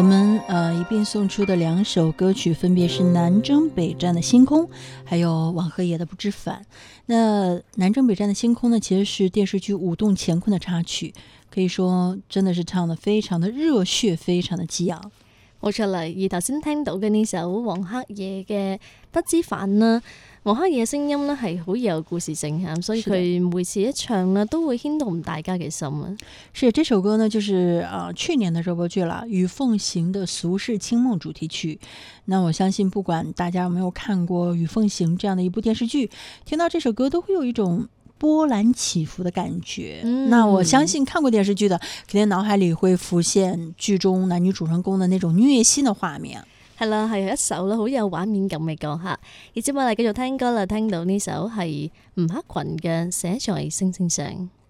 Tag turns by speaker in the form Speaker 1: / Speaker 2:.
Speaker 1: 我们一并送出的2首歌曲分别是南征北战的星空，还有王鹤野的不知返。那南征北战的星空呢，其實是電視劇舞動乾坤的插曲，可以說真的是唱得非常的熱血，非常的激昂。
Speaker 2: 冇錯啦，而頭先聽到嘅呢首王鹤野嘅不知返啦，王鹤野嘅聲音呢係好有故事性嚇，所以佢每次一唱呢都會牽動大家嘅心啊。
Speaker 1: 是，這首歌呢就是去年的熱播劇啦，《與鳳行》的《俗世清夢》主題曲。那我相信不管大家有沒有看過《與鳳行》這樣的一部電視劇，聽到這首歌都會有一種波瀾起伏的感覺。那我相信看過電視劇的肯定腦海裡會浮現劇中男女主人公的那種虐心的畫面。
Speaker 2: 係啦，係一首啦好有畫面感嘅歌嚇。而接落嚟繼續聽歌啦，聽到呢首係吳克群嘅《寫在星星上》。